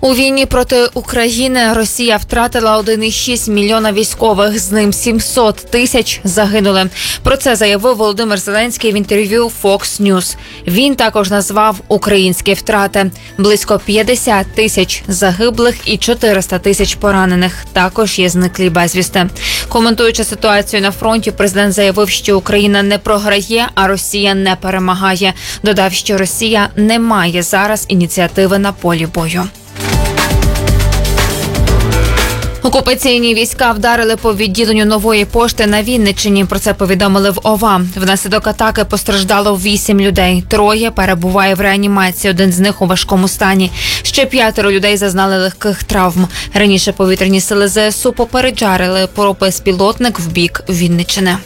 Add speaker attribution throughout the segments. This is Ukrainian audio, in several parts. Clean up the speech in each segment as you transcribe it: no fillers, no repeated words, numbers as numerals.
Speaker 1: У війні проти України Росія втратила 1,6 мільйона військових, з ним 700 тисяч загинули. Про це заявив Володимир Зеленський в інтерв'ю Fox News. Він також назвав українські втрати. Близько 50 тисяч загиблих і 400 тисяч поранених. Також є зниклі безвісти. Коментуючи ситуацію на фронті, президент заявив, що Україна не програє, а Росія не перемагає. Додав, що Росія не має зараз ініціативи на полі бою. Окупаційні війська вдарили по відділенню Нової пошти на Вінниччині. Про це повідомили в ОВА. Внаслідок атаки постраждало 8 людей. 3 перебуває в реанімації, 1 з них у важкому стані. Ще 5 людей зазнали легких травм. Раніше повітряні сили ЗСУ попереджали про безпілотник в бік Вінниччини.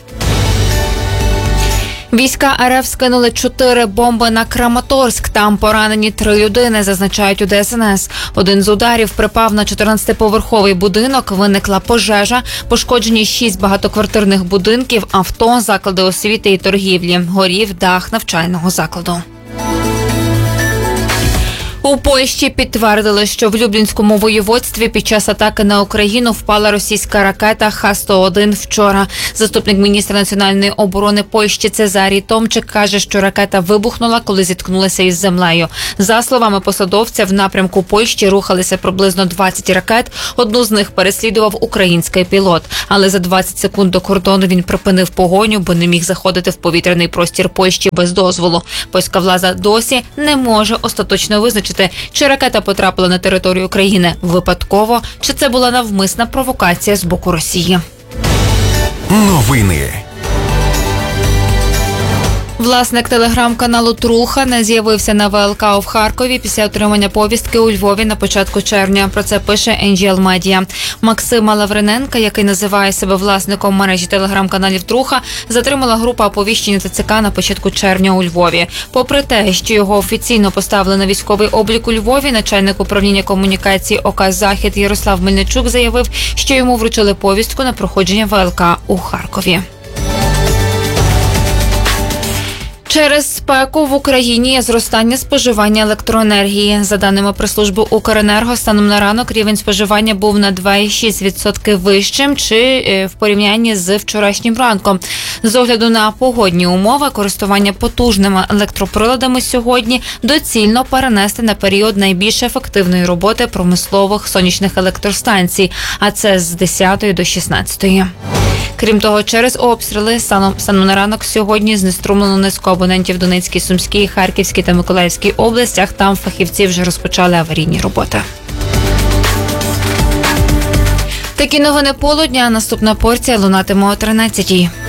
Speaker 1: Війська РФ скинули 4 бомби на Краматорськ. Там поранені 3 людини, зазначають у ДСНС. Один з ударів припав на 14-поверховий будинок, виникла пожежа, пошкоджені 6 багатоквартирних будинків, авто, заклади освіти і торгівлі. Горів дах навчального закладу. У Польщі підтвердили, що в Люблінському воєводстві під час атаки на Україну впала російська ракета Х-101 вчора. Заступник міністра національної оборони Польщі Цезарій Томчик каже, що ракета вибухнула, коли зіткнулася із землею. За словами посадовця, в напрямку Польщі рухалися приблизно 20 ракет. Одну з них переслідував український пілот. Але за 20 секунд до кордону він припинив погоню, бо не міг заходити в повітряний простір Польщі без дозволу. Польська влада досі не може остаточно визначити, чи ракета потрапила на територію країни випадково, чи це була навмисна провокація з боку Росії.
Speaker 2: Новини.
Speaker 1: Власник телеграм-каналу «Труха» не з'явився на ВЛК в Харкові після отримання повістки у Львові на початку червня. Про це пише NGL Media. Максима Лавриненка, який називає себе власником мережі телеграм-каналів «Труха», затримала група оповіщення ТЦК на початку червня у Львові. Попри те, що його офіційно поставили на військовий облік у Львові, начальник управління комунікації ОК «Захід» Ярослав Мельничук заявив, що йому вручили повістку на проходження ВЛК у Харкові. Через спеку в Україні є зростання споживання електроенергії. За даними прес-служби Укренерго, станом на ранок рівень споживання був на 2,6% вищим, чи в порівнянні з вчорашнім ранком. З огляду на погодні умови, користування потужними електроприладами сьогодні доцільно перенести на період найбільш ефективної роботи промислових сонячних електростанцій, а це з 10 до 16. Крім того, через обстріли станом на ранок сьогодні знеструмлено низку абонентів в Донецькій, Сумській, Харківській та Миколаївській областях. Там фахівці вже розпочали аварійні роботи. Такі новини полудня. Наступна порція лунатиме о 13-й.